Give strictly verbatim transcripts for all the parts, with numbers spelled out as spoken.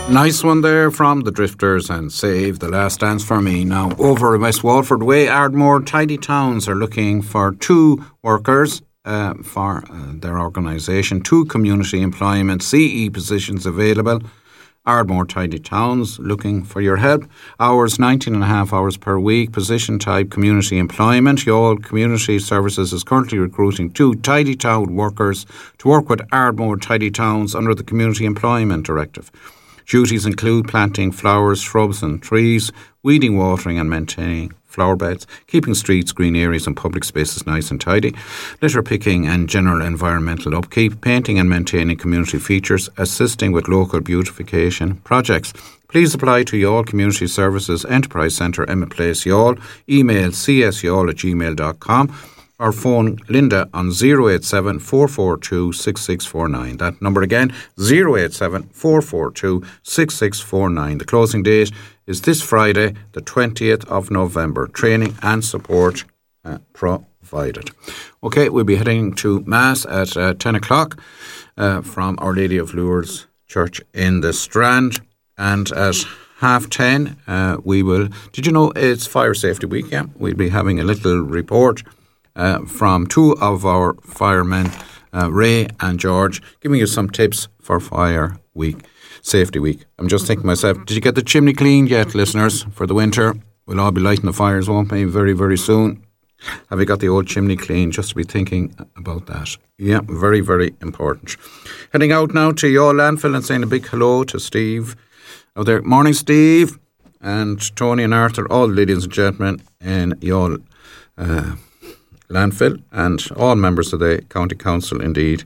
Nice one there from the Drifters and Save the Last Dance for Me. Now, over in West Waterford Way, Ardmore Tidy Towns are looking for two workers uh, for uh, their organisation, two community employment C E positions available. Ardmore Tidy Towns looking for your help. Hours, nineteen and a half hours per week. Position type, community employment. Youall Community Services is currently recruiting two Tidy Town workers to work with Ardmore Tidy Towns under the Community Employment Directive. Duties include planting flowers, shrubs and trees, weeding, watering and maintaining flower beds, keeping streets, green areas and public spaces nice and tidy, litter picking and general environmental upkeep, painting and maintaining community features, assisting with local beautification projects. Please apply to Youall Community Services Enterprise Centre, Emmet Place, Youall. Email c s youall at gmail dot com. Or phone Linda on zero eight seven, four four two, six six four nine. That number again, zero eight seven, four four two, six six four nine. The closing date is this Friday, the twentieth of November. Training and support uh, provided. Okay, we'll be heading to Mass at uh, ten o'clock uh, from Our Lady of Lourdes Church in the Strand. And at half ten, uh, we will... Did you know it's Fire Safety Week? Yeah, we'll be having a little report Uh, from two of our firemen, uh, Ray and George, giving you some tips for Fire Week, Safety Week. I'm just thinking to myself, did you get the chimney cleaned yet, listeners, for the winter? We'll all be lighting the fires, won't we, very, very soon? Have you got the old chimney cleaned? Just to be thinking about that. Yeah, very, very important. Heading out now to Youall Landfill and saying a big hello to Steve out there. Morning, Steve, and Tony and Arthur, all the ladies and gentlemen in Youall uh Landfill and all members of the County Council indeed.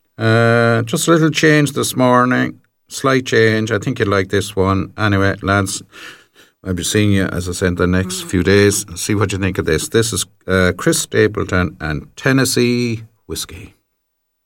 Uh, just a little change this morning, slight change. I think you'd like this one. Anyway, lads, I'll be seeing you, as I said, the next few days. See what you think of this. This is uh, Chris Stapleton and Tennessee Whiskey.